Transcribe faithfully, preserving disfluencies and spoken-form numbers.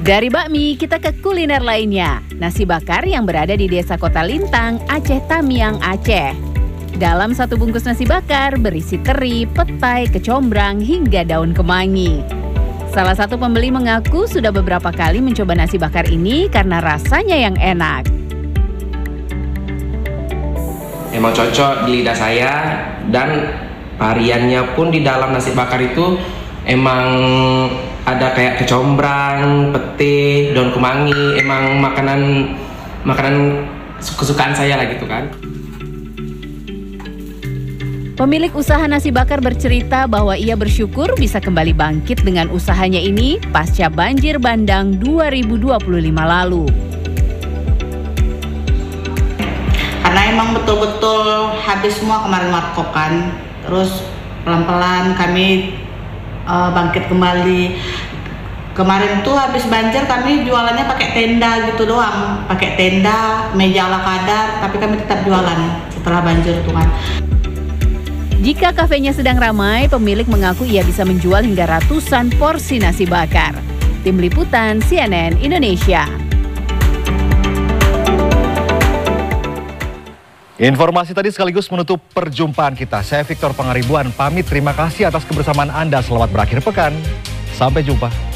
Dari bakmi, kita ke kuliner lainnya. Nasi bakar yang berada di Desa Kota Lintang, Aceh Tamiang, Aceh. Dalam satu bungkus nasi bakar berisi teri, petai, kecombrang, hingga daun kemangi. Salah satu pembeli mengaku sudah beberapa kali mencoba nasi bakar ini karena rasanya yang enak. Emang cocok di lidah saya, dan variannya pun di dalam nasi bakar itu emang ada kayak kecombrang, pete, daun kemangi, emang makanan makanan kesukaan saya lah gitu kan. Pemilik usaha nasi bakar bercerita bahwa ia bersyukur bisa kembali bangkit dengan usahanya ini pasca banjir bandang dua ribu dua puluh lima lalu. Karena emang betul-betul habis semua kemarin warkop kan, terus pelan-pelan kami uh, bangkit kembali. Kemarin tuh habis banjir kami jualannya pakai tenda gitu doang, pakai tenda, meja ala kadar, tapi kami tetap jualan setelah banjir itu kan. Jika kafenya sedang ramai, pemilik mengaku ia bisa menjual hingga ratusan porsi nasi bakar. Tim Liputan C N N Indonesia. Informasi tadi sekaligus menutup perjumpaan kita. Saya Victor Pangaribuan pamit, terima kasih atas kebersamaan Anda. Selamat berakhir pekan. Sampai jumpa.